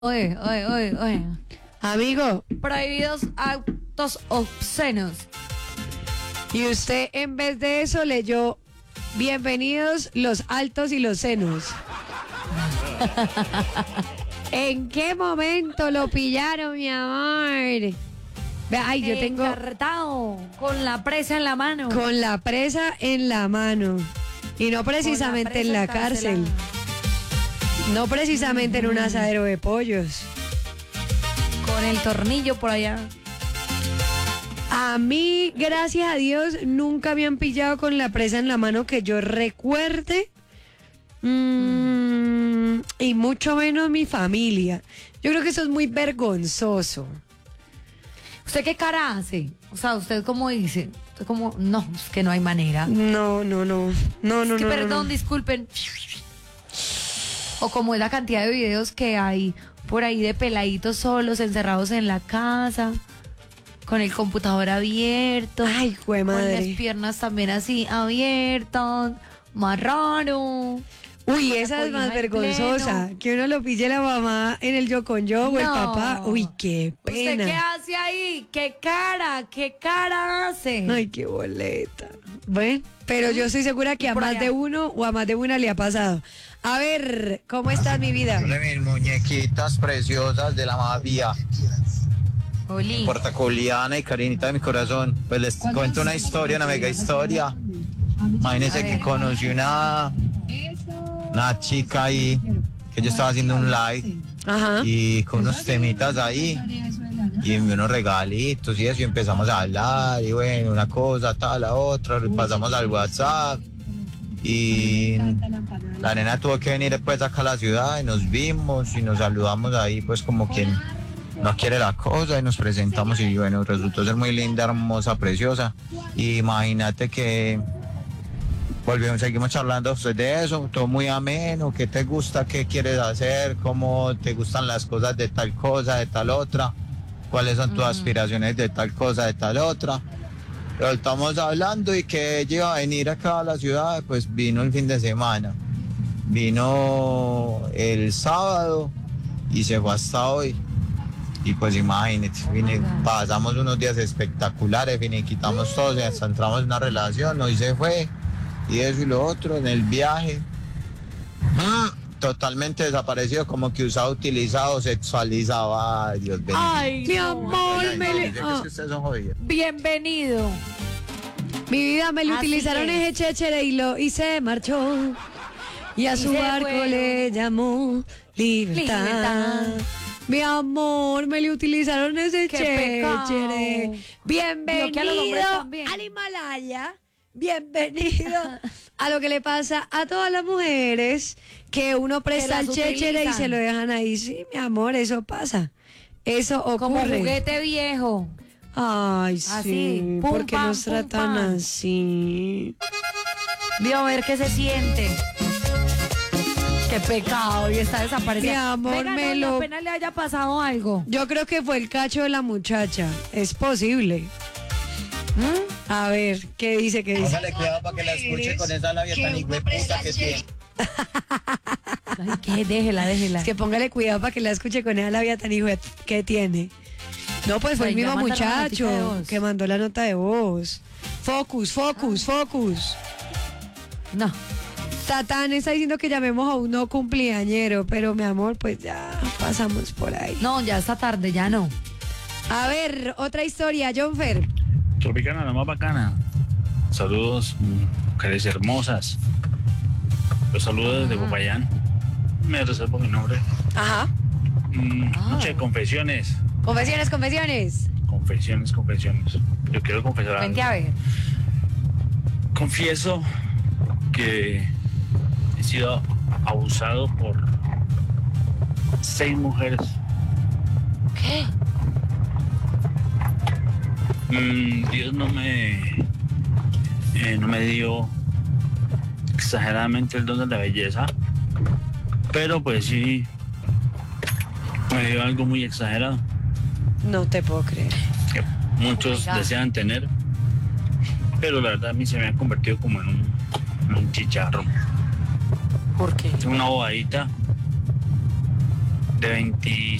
Oye, oye, oye, oye. Amigo, Prohibidos actos obscenos. y usted en vez de eso leyó bienvenidos los altos y los senos. ¿En qué momento lo pillaron, mi amor? Vea, ay, yo tengo Encartado, con la presa en la mano. con la presa en la mano. Y no precisamente en la cárcel. No precisamente en un asadero de pollos. Con el tornillo por allá. A mí, gracias a Dios, nunca me han pillado con la presa en la mano que yo recuerde. Y mucho menos mi familia. Yo creo que eso es muy vergonzoso. ¿Usted qué cara hace? O sea, ¿usted cómo dice? Usted como, no, es que no hay manera. No. No, Es que perdón, no. disculpen. O como es la cantidad de videos que hay por ahí de peladitos solos, encerrados en la casa, con el computador abierto. Ay, jue Con las madre. piernas también así abiertas. Más raro. Uy, esa es cobija más en vergonzosa. pleno. Que uno lo pille la mamá en el yo con yo o el No. papá. Uy, qué ¿Usted qué pena. hace ahí? ¿Qué cara hace? Ay, qué boleta. Bueno, pero yo estoy segura que a Por más allá. de uno o a más de una le ha pasado. A ver, ¿cómo estás, mi vida? De mis muñequitas preciosas de la mafia, Oli. Portaculiana y Karinita de mi corazón. Pues les cuento una historia, una mega historia. Imagínense que conocí una chica ahí, que yo estaba haciendo un live Ajá. y con unos temitas ahí y unos regalitos y eso, y empezamos a hablar y bueno, una cosa, tal, la otra, pasamos al WhatsApp y la nena tuvo que venir después acá a la ciudad y nos vimos y nos saludamos ahí pues como quien no quiere la cosa y nos presentamos y bueno, resultó ser muy linda, hermosa, preciosa. Y imagínate que seguimos charlando pues, de eso, todo muy ameno, qué te gusta, qué quieres hacer, cómo te gustan las cosas de tal cosa, de tal otra, cuáles son tus aspiraciones de tal cosa, de tal otra. Pero estamos hablando y que ella iba a venir acá a la ciudad, pues vino el fin de semana. Vino el sábado y se fue hasta hoy. Y pues imagínate, pasamos unos días espectaculares, quitamos todo, entramos en una relación, hoy se fue, y eso y lo otro, en el viaje. Totalmente desaparecido, como que usado, utilizado, sexualizado. Ay, Dios bendiga. Ay, Mi no. amor, Ay, me no, le- yo creo que ustedes son jodidos. Bienvenido. Mi vida me le Así utilizaron es. ese chéchere y se marchó. Y a Y su se barco fue. le llamó libertad. Libertad. Mi amor, me le utilizaron ese Qué chéchere. pecado. Vio que a los hombres Bienvenido también. al Himalaya. Bienvenido a lo que le pasa a todas las mujeres, que uno presta el las chéchere y utilizan. se lo dejan ahí. Sí, mi amor, eso pasa. Eso ocurre. Como juguete viejo. Ay, Así, sí. pum, ¿Por qué pam, nos pum, tratan pam. así? Vio a ver qué se siente. Qué pecado. Y está desaparecida. Mi amor, Venga, me no, lo- apenas le haya pasado algo. Yo creo que fue el cacho de la muchacha. Es posible. A ver, ¿qué dice? ¿Qué dice? Póngale cuidado para que la escuche con esa labia tan hijueputa que tiene. Ay, que déjela. Es que póngale cuidado para que la escuche con esa labia tan hijo que tiene. No, pues fue Ay, el ya mismo mandaron la notica de muchacho voz. que mandó la nota de voz. Focus. No. Tatán está diciendo que llamemos a un no cumpleañero, pero mi amor, pues ya pasamos por ahí. No, ya esta tarde, ya no. A ver, otra historia, John Fer. Tropicana, la más bacana. Saludos, mujeres hermosas. Los saludos desde Popayán. Me reservo mi nombre. Ajá. Noche de confesiones. Confesiones. Confesiones. Yo quiero confesar algo. Vente a ver. Confieso que he sido abusado por 6 mujeres. ¿Qué? Dios no me dio exageradamente el don de la belleza, pero pues sí me dio algo muy exagerado No te puedo creer. que muchos God. desean tener, pero la verdad a mí se me ha convertido como en un chicharro, ¿Por qué? una bobadita de